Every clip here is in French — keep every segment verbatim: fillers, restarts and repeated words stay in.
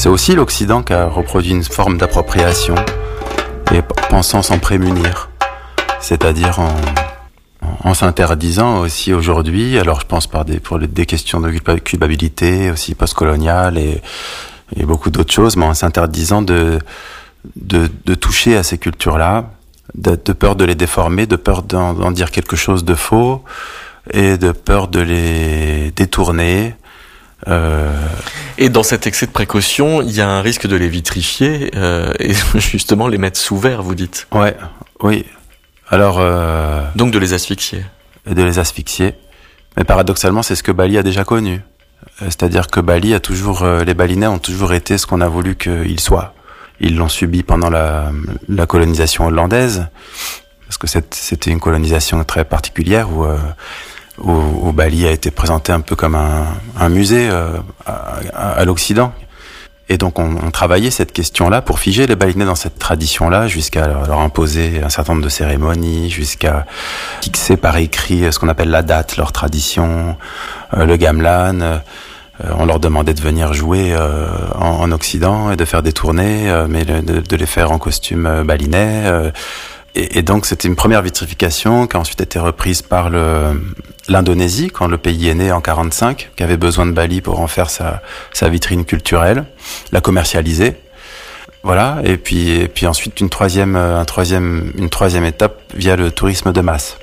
c'est aussi l'Occident qui a reproduit une forme d'appropriation et pensant s'en prémunir, c'est-à-dire en, en, en s'interdisant aussi aujourd'hui, alors je pense par des, pour des questions de culpabilité aussi postcoloniales et, et beaucoup d'autres choses, mais en s'interdisant de, de, de toucher à ces cultures-là, de, de peur de les déformer, de peur d'en, d'en dire quelque chose de faux et de peur de les détourner. Euh... Et dans cet excès de précaution, il y a un risque de les vitrifier euh, et justement les mettre sous verre, vous dites. Ouais, oui. Alors. Euh... Donc de les asphyxier. Et de les asphyxier. Mais paradoxalement, c'est ce que Bali a déjà connu. C'est-à-dire que Bali a toujours, euh, les Balinais ont toujours été ce qu'on a voulu qu'ils soient. Ils l'ont subi pendant la, la colonisation hollandaise, parce que c'était une colonisation très particulière où. Euh, Où, où Bali a été présenté un peu comme un, un musée euh, à, à, à l'Occident. Et donc on, on travaillait cette question-là pour figer les Balinais dans cette tradition-là, jusqu'à leur, leur imposer un certain nombre de cérémonies, jusqu'à fixer par écrit ce qu'on appelle la date, leur tradition, euh, le gamelan. Euh, on leur demandait de venir jouer euh, en, en Occident et de faire des tournées, euh, mais de, de les faire en costume euh, balinais. Euh, et, et donc c'était une première vitrification qui a ensuite été reprise par le l'Indonésie, quand le pays est né en quarante-cinq, qui avait besoin de Bali pour en faire sa, sa vitrine culturelle, la commercialiser. Voilà. Et puis, et puis ensuite, une troisième, un troisième, une troisième étape via le tourisme de masse.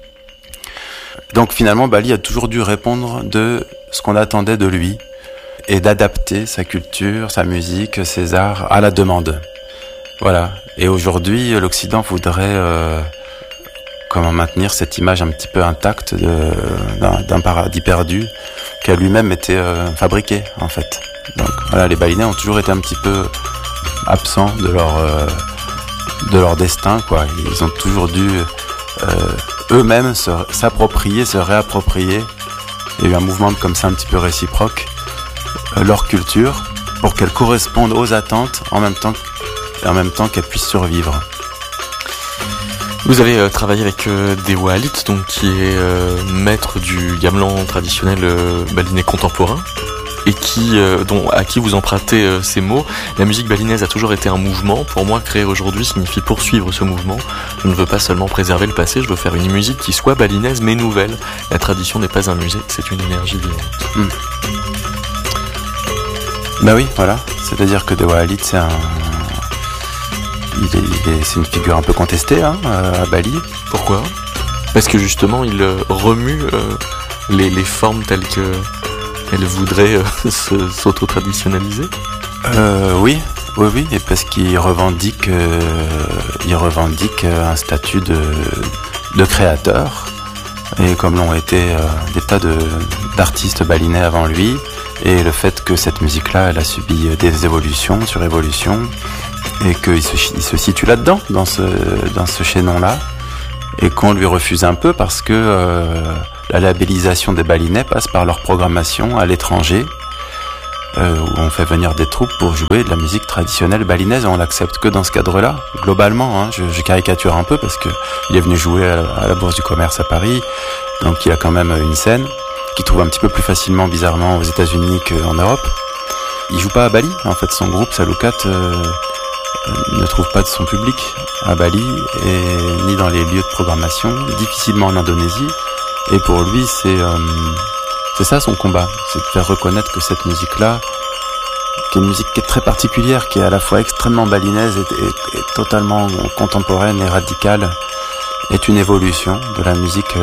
Donc finalement, Bali a toujours dû répondre de ce qu'on attendait de lui et d'adapter sa culture, sa musique, ses arts à la demande. Voilà. Et aujourd'hui, l'Occident voudrait, euh, comment maintenir cette image un petit peu intacte de, d'un, d'un paradis perdu qui a lui-même été euh, fabriqué en fait. Donc voilà, les Balinais ont toujours été un petit peu absents de leur euh, de leur destin quoi. Ils ont toujours dû euh, eux-mêmes se, s'approprier, se réapproprier. Il y a eu un mouvement comme ça un petit peu réciproque euh, leur culture pour qu'elle corresponde aux attentes en même temps et en même temps qu'elle puisse survivre. Vous avez euh, travaillé avec euh, Dewa Alit, donc qui est euh, maître du gamelan traditionnel euh, balinais contemporain, et qui, euh, dont, à qui vous empruntez euh, ces mots. La musique balinaise a toujours été un mouvement. Pour moi, créer aujourd'hui signifie poursuivre ce mouvement. Je ne veux pas seulement préserver le passé, je veux faire une musique qui soit balinaise mais nouvelle. La tradition n'est pas un musée, c'est une énergie vivante. Mmh. Bah oui, voilà. C'est-à-dire que Dewa Alit, c'est un... Il est, il est, c'est une figure un peu contestée hein, à Bali. Pourquoi ? Parce que justement, il remue euh, les, les formes telles qu'elle voudrait euh, se, s'auto-traditionnaliser. Euh, oui, oui, oui, et parce qu'il revendique, euh, il revendique un statut de, de créateur, et comme l'ont été euh, des tas de, d'artistes balinais avant lui, et le fait que cette musique-là, elle a subi des évolutions sur évolutions. Et qu'il se, il se situe là-dedans, dans ce, dans ce chaînon-là, et qu'on lui refuse un peu parce que euh, la labellisation des Balinais passe par leur programmation à l'étranger, euh, où on fait venir des troupes pour jouer de la musique traditionnelle balinaise, et on l'accepte que dans ce cadre-là, globalement. Hein, je, je caricature un peu parce que il est venu jouer à, à la Bourse du Commerce à Paris, donc il a quand même une scène qu'il trouve un petit peu plus facilement, bizarrement, aux États-Unis qu'en Europe. Il joue pas à Bali, en fait, son groupe, Salukat, euh, ne trouve pas de son public à Bali et ni dans les lieux de programmation, difficilement en Indonésie. Et pour lui, c'est euh, c'est ça son combat, c'est de faire reconnaître que cette musique-là, qui est une musique qui est très particulière, qui est à la fois extrêmement balinaise et, et, et totalement contemporaine et radicale, est une évolution de la musique